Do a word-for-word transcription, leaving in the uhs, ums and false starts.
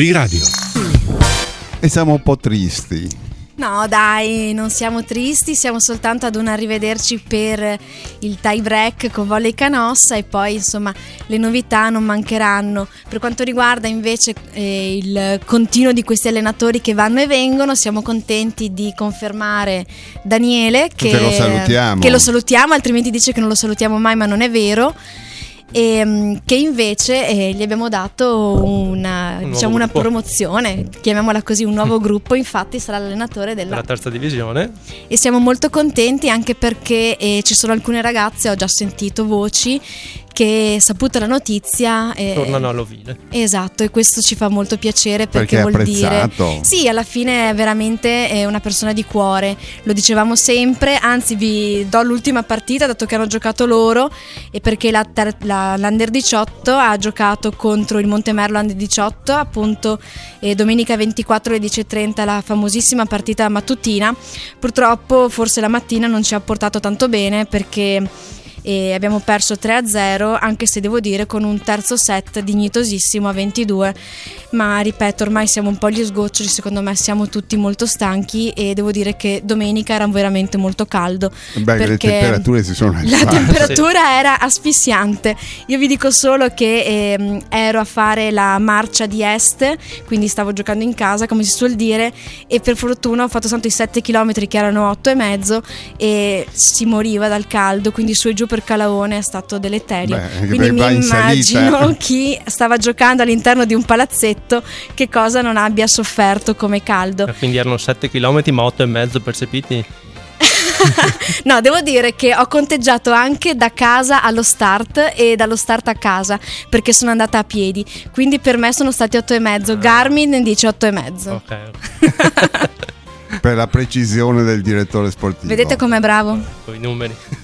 Ri Radio. E siamo un po' tristi. No dai, non siamo tristi, siamo soltanto ad un arrivederci per il tie break con Volley Canossa e poi insomma le novità non mancheranno. Per quanto riguarda invece eh, il continuo di questi allenatori che vanno e vengono, siamo contenti di confermare Daniele che, che lo salutiamo. che lo salutiamo, altrimenti dice che non lo salutiamo mai, ma non è vero. E che invece eh, gli abbiamo dato una, un diciamo una gruppo. promozione, chiamiamola così, un nuovo gruppo. Infatti sarà l'allenatore della della terza divisione e siamo molto contenti anche perché eh, ci sono alcune ragazze, ho già sentito voci che saputa la notizia eh, tornano all'ovile. Esatto, e questo ci fa molto piacere perché, Perché è vuol dire apprezzato. sì, alla fine è veramente eh, una persona di cuore, lo dicevamo sempre, anzi vi do l'ultima partita dato che hanno giocato loro e perché la, ter- la, l'Under diciotto ha giocato contro il Montemerlo Under diciotto appunto eh, domenica ventiquattro alle dieci e trenta, la famosissima partita mattutina. Purtroppo forse la mattina non ci ha portato tanto bene perché e abbiamo perso tre a zero, anche se devo dire con un terzo set dignitosissimo a ventidue, ma ripeto ormai siamo un po' agli sgoccioli, secondo me siamo tutti molto stanchi e devo dire che domenica era veramente molto caldo. Beh, le perché temperature si sono la alzate. temperatura era asfissiante. Io vi dico solo che ehm, ero a fare la marcia di est, quindi stavo giocando in casa come si suol dire, e per fortuna ho fatto tanto i sette chilometri che erano otto e mezzo e si moriva dal caldo, quindi su e giù per Calaone è stato deleterio. Beh, quindi mi vai in immagino salita. chi stava giocando all'interno di un palazzetto che cosa non abbia sofferto come caldo. Quindi erano sette chilometri ma otto e mezzo percepiti. No, devo dire che ho conteggiato anche da casa allo start e dallo start a casa perché sono andata a piedi, quindi per me sono stati otto e mezzo. Garmin dice otto e mezzo. Ok. Per la precisione del direttore sportivo. Vedete com'è bravo? Con i numeri.